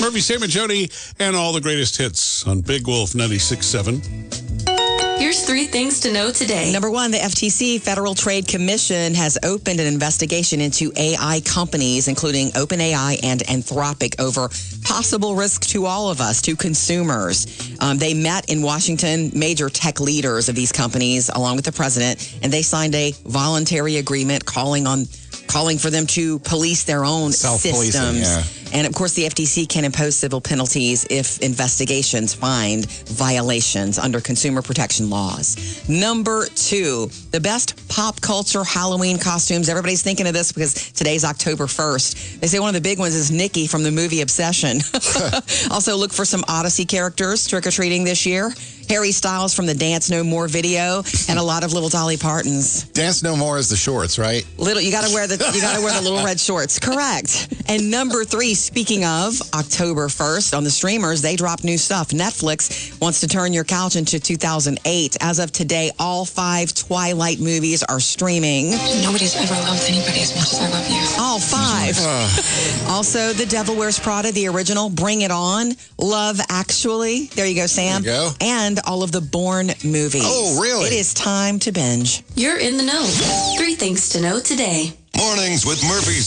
Murphy, Sam, and Jody, and all the greatest hits on Big Wolf 96.7. Here's 3 things to know today. Number 1, the FTC, Federal Trade Commission, has opened an investigation into AI companies, including OpenAI and Anthropic, over possible risk to all of us, to consumers. They met in Washington, major tech leaders of these companies, along with the president, and they signed a voluntary agreement calling for them to police their own systems. Yeah. And of course, the FTC can impose civil penalties if investigations find violations under consumer protection laws. Number 2, the best pop culture Halloween costumes. Everybody's thinking of this because today's October 1st. They say one of the big ones is Nikki from the movie Obsession. Also, look for some Odyssey characters trick-or-treating this year. Harry Styles from the Dance No More video, and a lot of little Dolly Partons. Dance No More is the shorts, right? You got to wear the little red shorts. Correct. And number 3, speaking of October 1st, on the streamers, they drop new stuff. Netflix wants to turn your couch into 2008. As of today, all 5 Twilight movies are streaming. Nobody's ever loved anybody as much as I love you. All 5. Also, The Devil Wears Prada, the original, Bring It On, Love Actually. There you go, Sam. There you go. And all of the Bourne movies. Oh, really? It is time to binge. You're in the know. 3 things to know today. Mornings with Murphy,